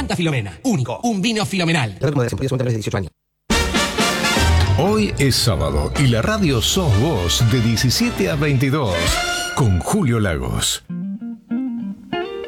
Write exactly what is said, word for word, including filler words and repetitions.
Santa Filomena. Único. Un vino filomenal. de dieciocho años. Hoy es sábado y la radio sos vos de diecisiete a veintidós con Julio Lagos.